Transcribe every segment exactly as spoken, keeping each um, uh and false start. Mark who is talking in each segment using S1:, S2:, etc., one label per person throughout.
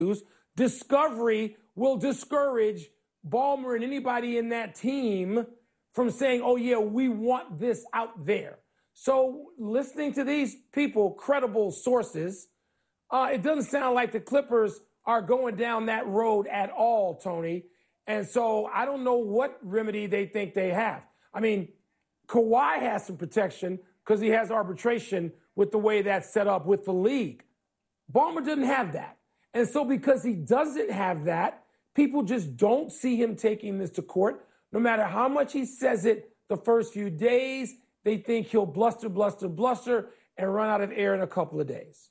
S1: Discovery will discourage Ballmer and anybody in that team from saying, oh, yeah, we want this out there. So listening to these people, credible sources, uh, it doesn't sound like the Clippers are going down that road at all, Tony. And so I don't know what remedy they think they have. I mean, Kawhi has some protection because he has arbitration with the way that's set up with the league. Ballmer doesn't have that. And so because he doesn't have that, people just don't see him taking this to court. No matter how much he says it the first few days, they think he'll bluster, bluster, bluster, and run out of air in a couple of days.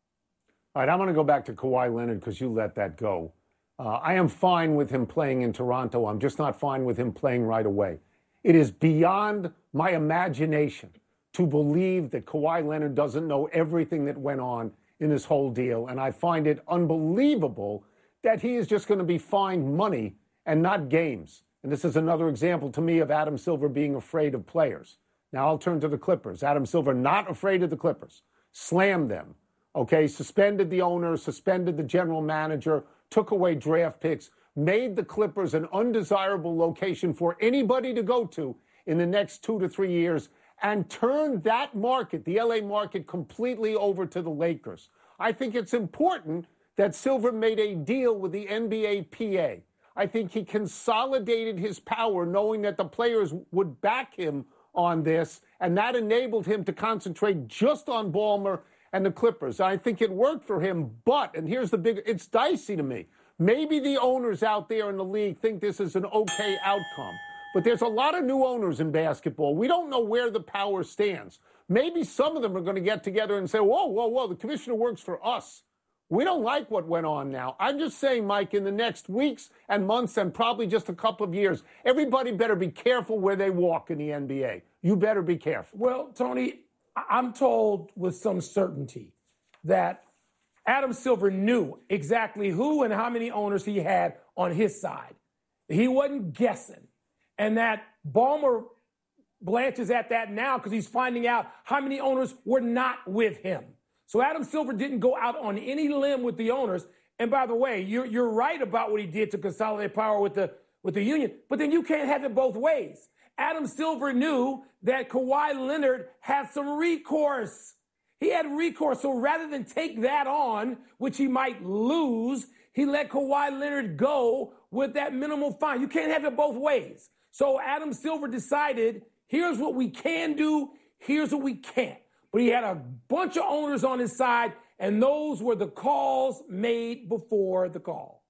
S2: All right, I'm going to go back to Kawhi Leonard because you let that go. Uh, I am fine with him playing in Toronto. I'm just not fine with him playing right away. It is beyond my imagination to believe that Kawhi Leonard doesn't know everything that went on in this whole deal. And I find it unbelievable that he is just going to be fined money and not games. And this is another example to me of Adam Silver being afraid of players. Now I'll turn to the Clippers. Adam Silver not afraid of the Clippers. Slammed them. Okay, suspended the owner, suspended the general manager, took away draft picks, made the Clippers an undesirable location for anybody to go to in the next two to three years, and turned that market, the L A market, completely over to the Lakers. I think it's important that Silver made a deal with the N B A P A. I think he consolidated his power knowing that the players would back him on this, and that enabled him to concentrate just on Ballmer and the Clippers. I think it worked for him, but, and here's the big, it's dicey to me. Maybe the owners out there in the league think this is an okay outcome, but there's a lot of new owners in basketball. We don't know where the power stands. Maybe some of them are going to get together and say, whoa, whoa, whoa, the commissioner works for us. We don't like what went on now. I'm just saying, Mike, in the next weeks and months and probably just a couple of years, everybody better be careful where they walk in the N B A. You better be careful.
S1: Well, Tony, I'm told with some certainty that Adam Silver knew exactly who and how many owners he had on his side. He wasn't guessing. And that Ballmer blanches at that now because he's finding out how many owners were not with him. So Adam Silver didn't go out on any limb with the owners. And by the way, you're, you're right about what he did to consolidate power with the, with the union, but then you can't have it both ways. Adam Silver knew that Kawhi Leonard had some recourse. He had recourse. So rather than take that on, which he might lose, he let Kawhi Leonard go with that minimal fine. You can't have it both ways. So Adam Silver decided, here's what we can do, here's what we can't. But he had a bunch of owners on his side, and those were the calls made before the call.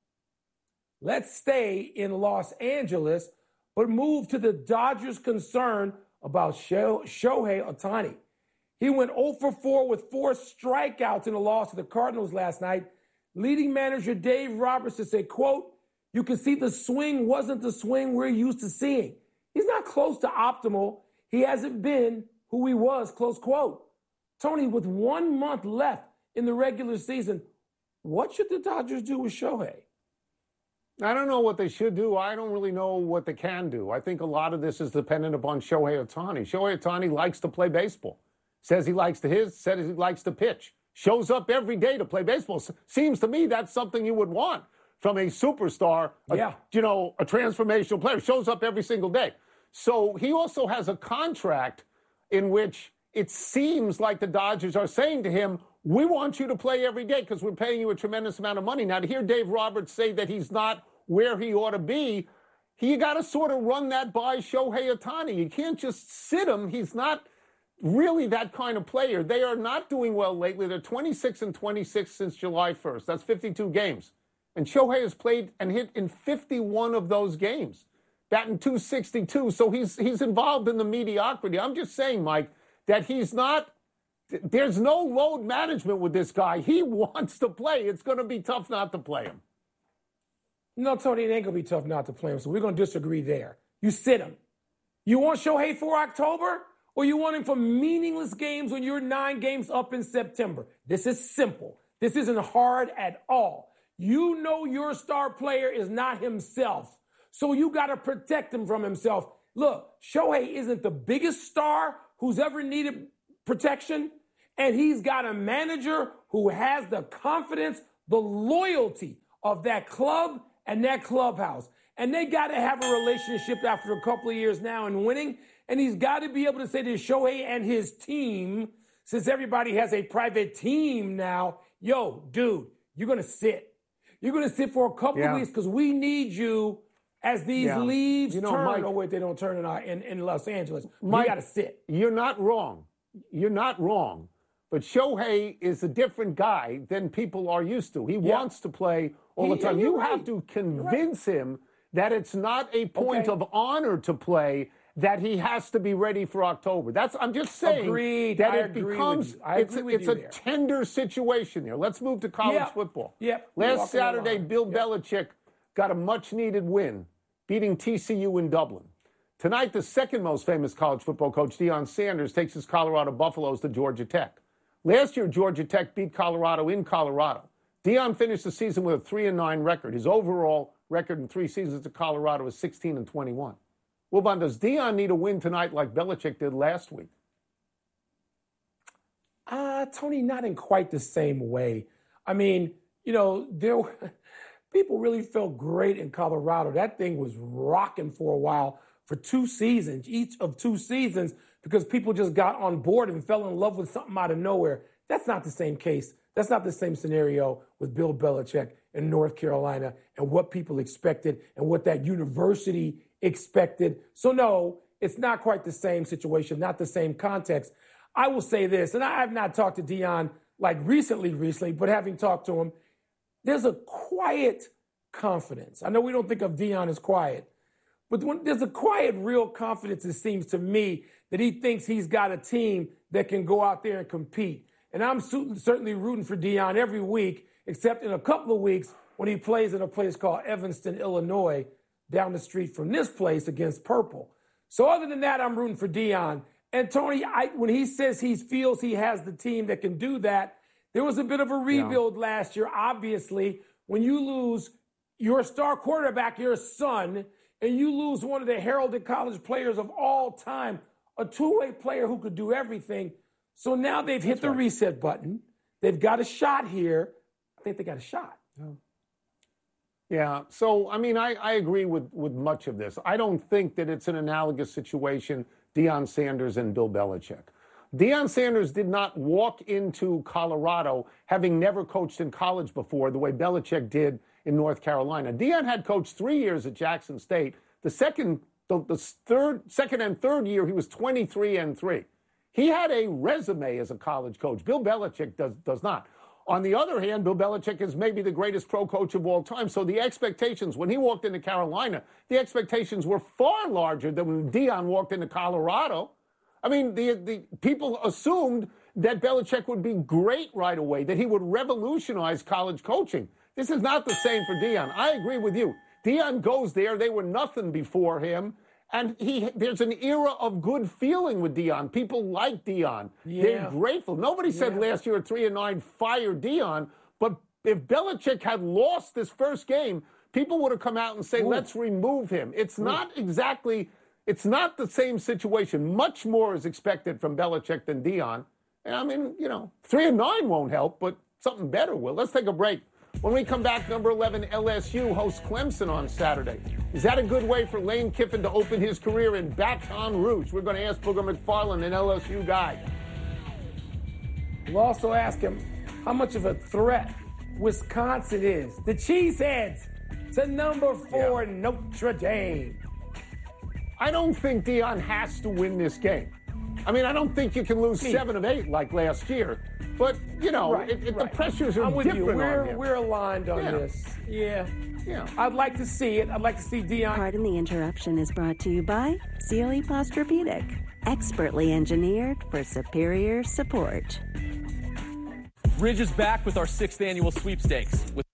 S1: Let's stay in Los Angeles, but move to the Dodgers' concern about Shohei Ohtani. He went oh for four with four strikeouts in a loss to the Cardinals last night. Leading manager Dave Robertson said, quote, you can see the swing wasn't the swing we're used to seeing. He's not close to optimal. He hasn't been who he was, close quote. Tony, with one month left in the regular season, what should the Dodgers do with Shohei?
S2: I don't know what they should do. I don't really know what they can do. I think a lot of this is dependent upon Shohei Ohtani. Shohei Ohtani likes to play baseball. Says he likes to hit, says he likes to pitch. Shows up every day to play baseball. Seems to me that's something you would want from a superstar, a,
S1: yeah.
S2: you know, a transformational player. Shows up every single day. So he also has a contract in which it seems like the Dodgers are saying to him, we want you to play every day because we're paying you a tremendous amount of money. Now, to hear Dave Roberts say that he's not where he ought to be, you got to sort of run that by Shohei Ohtani. You can't just sit him. He's not really that kind of player. They are not doing well lately. They're twenty-six and twenty-six since July first. That's fifty-two games. And Shohei has played and hit in fifty-one of those games, batting two sixty-two. So he's he's involved in the mediocrity. I'm just saying, Mike, that he's not, there's no load management with this guy. He wants to play. It's going to be tough not to play him.
S1: No, Tony, it ain't going to be tough not to play him, so we're going to disagree there. You sit him. You want Shohei for October, or you want him for meaningless games when you're nine games up in September? This is simple. This isn't hard at all. You know your star player is not himself, so you got to protect him from himself. Look, Shohei isn't the biggest star who's ever needed protection, and he's got a manager who has the confidence, the loyalty of that club and that clubhouse. And they got to have a relationship after a couple of years now and winning. And he's got to be able to say to Shohei and his team, since everybody has a private team now, yo, dude, you're going to sit. You're going to sit for a couple
S2: yeah.
S1: of weeks because we need you as these yeah. leaves you know, turn.
S2: Mike,
S1: oh, wait, they don't turn in, our, in, in Los Angeles.
S2: Mike,
S1: you got to sit.
S2: You're not wrong. You're not wrong. But Shohei is a different guy than people are used to. He yeah. wants to play all he, the time. You right. have to convince right. him that it's not a point okay. of honor to play, that he has to be ready for October. That's I'm just saying
S1: Agreed.
S2: that
S1: I
S2: it becomes
S1: I
S2: it's,
S1: agree
S2: it's
S1: with
S2: a
S1: you
S2: tender situation there. Let's move to college
S1: yep.
S2: football.
S1: Yep.
S2: Last Saturday, Bill
S1: yep.
S2: Belichick got a much-needed win, beating T C U in Dublin. Tonight, the second most famous college football coach, Deion Sanders, takes his Colorado Buffaloes to Georgia Tech. Last year, Georgia Tech beat Colorado in Colorado. Deion finished the season with a three and nine record. His overall record in three seasons at Colorado is sixteen and twenty-one. Wilbon, does Deion need a win tonight like Belichick did last week?
S1: Uh, Tony, not in quite the same way. I mean, you know, there people really felt great in Colorado. That thing was rocking for a while, for two seasons, each of two seasons, because people just got on board and fell in love with something out of nowhere. That's not the same case. That's not the same scenario with Bill Belichick in North Carolina and what people expected and what that university expected. So, no, it's not quite the same situation, not the same context. I will say this, and I have not talked to Deion like recently, recently, but having talked to him, there's a quiet confidence. I know we don't think of Deion as quiet, but when, there's a quiet, real confidence, it seems to me, that he thinks he's got a team that can go out there and compete. And I'm su- certainly rooting for Deion every week, except in a couple of weeks when he plays in a place called Evanston, Illinois, down the street from this place against Purple. So other than that, I'm rooting for Deion. And Tony, I, when he says he feels he has the team that can do that, there was a bit of a rebuild yeah. last year. Obviously, when you lose your star quarterback, your son, and you lose one of the heralded college players of all time, a two-way player who could do everything. So now they've hit That's the right. reset button. They've got a shot here. I think they got a shot.
S2: Yeah. Yeah, so, I mean, I, I agree with, with much of this. I don't think that it's an analogous situation, Deion Sanders and Bill Belichick. Deion Sanders did not walk into Colorado having never coached in college before the way Belichick did in North Carolina. Deion had coached three years at Jackson State. The second, the, the third, second and third year, he was twenty-three and three. He had a resume as a college coach. Bill Belichick does, does not. On the other hand, Bill Belichick is maybe the greatest pro coach of all time. So the expectations, when he walked into Carolina, the expectations were far larger than when Deion walked into Colorado. I mean, the, the people assumed that Belichick would be great right away, that he would revolutionize college coaching. This is not the same for Deion. I agree with you. Deion goes there. They were nothing before him. And he, there's an era of good feeling with Deion. People like Deion. Yeah. They're grateful. Nobody yeah. said last year at three and nine, fire Deion. But if Belichick had lost this first game, people would have come out and say, Ooh. let's remove him. It's Ooh. not exactly, it's not the same situation. Much more is expected from Belichick than Deion. And I mean, you know, three and nine won't help, but something better will. Let's take a break. When we come back, number eleven L S U hosts Clemson on Saturday. Is that a good way for Lane Kiffin to open his career in Baton Rouge? We're going to ask Booger McFarland, an L S U guy.
S1: We'll also ask him how much of a threat Wisconsin is. The Cheeseheads to number four yeah. Notre Dame.
S2: I don't think Deion has to win this game. I mean, I don't think you can lose seven of eight like last year. But, you know,
S1: right,
S2: it, it,
S1: right.
S2: the pressures are
S1: I'm with
S2: different
S1: you. We're,
S2: on him.
S1: We're aligned on
S2: yeah.
S1: this. Yeah.
S2: Yeah.
S1: I'd like to see it. I'd like to see Deion.
S3: Pardon the interruption is brought to you by C L E Posturepedic. Expertly engineered for superior support.
S4: Ridge is back with our sixth annual sweepstakes. With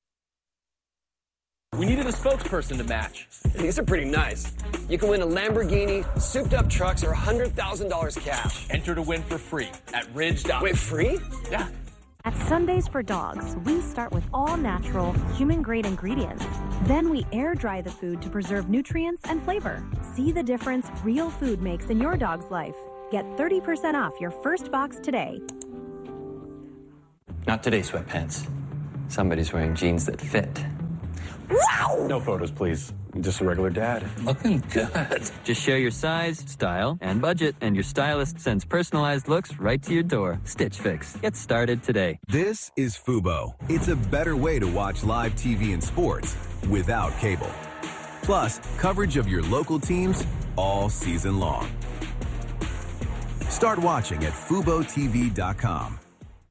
S4: We needed a spokesperson to match.
S5: These are pretty nice. You can win a Lamborghini, souped-up trucks, or one hundred thousand dollars cash.
S4: Enter to win for free at Ridge.
S5: Wait, free?
S4: Yeah.
S6: At Sundays for Dogs, we start with all-natural, human-grade ingredients. Then we air-dry the food to preserve nutrients and flavor. See the difference real food makes in your dog's life. Get thirty percent off your first box today.
S7: Not today, sweatpants.
S5: Somebody's wearing jeans that fit.
S7: Wow! No photos, please. I'm just a regular dad.
S8: Looking good. Just share your size, style, and budget, and your stylist sends personalized looks right to your door. Stitch Fix. Get started today.
S9: This is Fubo. It's a better way to watch live T V and sports without cable. Plus, coverage of your local teams all season long. Start watching at fubo t v dot com.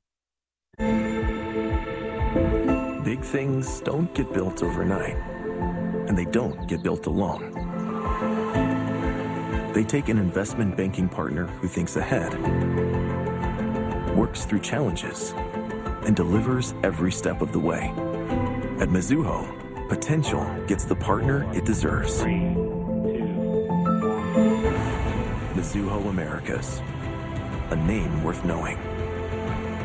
S10: Big things don't get built overnight, and they don't get built alone. They take an investment banking partner who thinks ahead, works through challenges, and delivers every step of the way. At Mizuho, potential gets the partner it deserves. Three, two, one. Mizuho Americas, a name worth knowing.